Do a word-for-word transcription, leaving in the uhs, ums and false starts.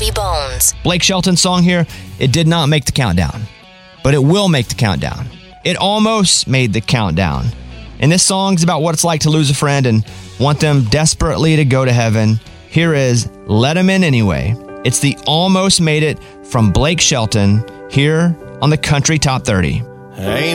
Bobby Bones. Blake Shelton's song here, it did not make the countdown, but it will make the countdown. It almost made the countdown. And this song's about what it's like to lose a friend and want them desperately to go to heaven. Here is Let 'Em In Anyway. It's the Almost Made It from Blake Shelton here on the Country Top thirty. Hey.